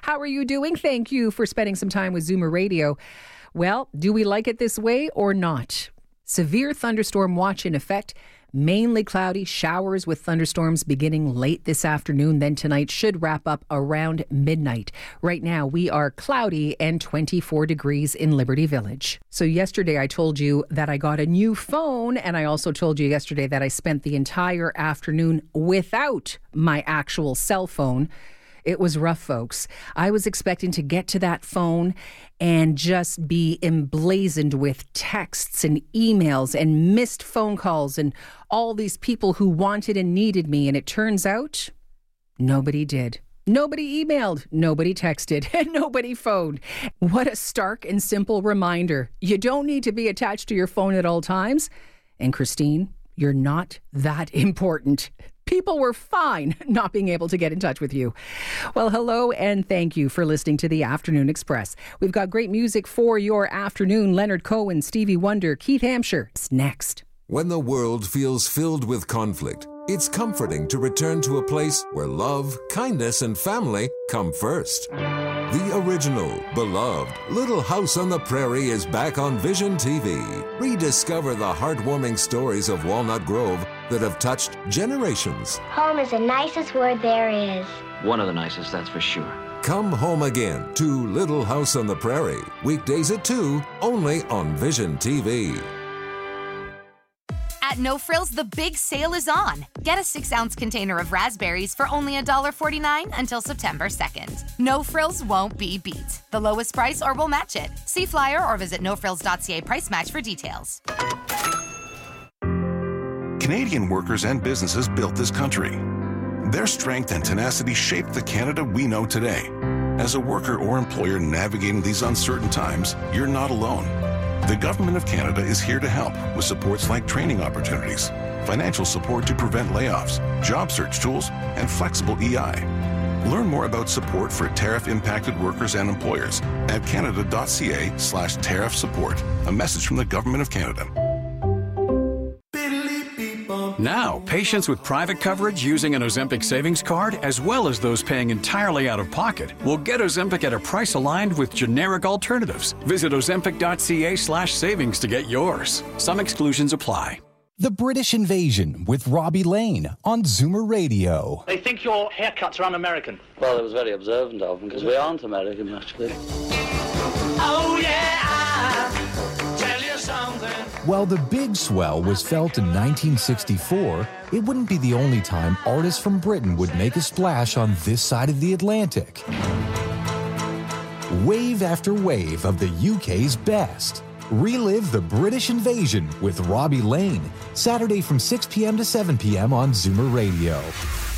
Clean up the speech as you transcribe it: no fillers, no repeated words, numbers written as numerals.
How are you doing? Thank you for spending some time with Zoomer Radio. Well, do we like it this way or not? Severe thunderstorm watch in effect. Mainly cloudy, showers with thunderstorms beginning late this afternoon. Then tonight should wrap up around midnight. Right now, we are cloudy and 24 degrees in Liberty Village. So yesterday, I told you that I got a new phone, and I also told you yesterday that I spent the entire afternoon without my actual cell phone. It was rough, folks. I was expecting to get to that phone and just be emblazoned with texts and emails and missed phone calls and all these people who wanted and needed me. And it turns out nobody did. Nobody emailed, nobody texted, and nobody phoned. What a stark and simple reminder. You don't need to be attached to your phone at all times. And Christine, you're not that important. People were fine not being able to get in touch with you. Well, hello and thank you for listening to the Afternoon Express. We've got great music for your afternoon. Leonard Cohen, Stevie Wonder, Keith Hampshire is next. When the world feels filled with conflict, it's comforting to return to a place where love, kindness, and family come first. The original, beloved Little House on the Prairie is back on Vision TV. Rediscover the heartwarming stories of Walnut Grove that have touched generations. Home is the nicest word there is. One of the nicest, that's for sure. Come home again to Little House on the Prairie. Weekdays at 2, only on Vision TV. At No Frills, the big sale is on. Get a 6-ounce container of raspberries for only $1.49 until September 2nd. No Frills won't be beat. The lowest price or we'll match it. See flyer or visit nofrills.ca price match for details. Canadian workers and businesses built this country. Their strength and tenacity shaped the Canada we know today. As a worker or employer navigating these uncertain times, you're not alone. The Government of Canada is here to help with supports like training opportunities, financial support to prevent layoffs, job search tools, and flexible EI. Learn more about support for tariff-impacted workers and employers at canada.ca/tariff support. A message from the Government of Canada. Now, patients with private coverage using an Ozempic savings card, as well as those paying entirely out of pocket, will get Ozempic at a price aligned with generic alternatives. Visit ozempic.ca/savings to get yours. Some exclusions apply. The British Invasion with Robbie Lane on Zoomer Radio. They think your haircuts are un-American. Well, I was very observant of them, because we aren't American, actually. Oh, yeah, I'll tell you something. While the big swell was felt in 1964, it wouldn't be the only time artists from Britain would make a splash on this side of the Atlantic. Wave after wave of the UK's best. Relive the British Invasion with Robbie Lane, Saturday from 6 p.m. to 7 p.m. on Zoomer Radio.